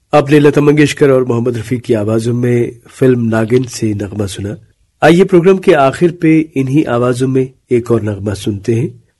आपने लता मंगेशकर और मोहम्मद रफी की आवाजों में फिल्म नागिन से नगमा सुना। आइए प्रोग्राम के आखिर पे इन्हीं आवाजों में एक और नगमा सुनते हैं।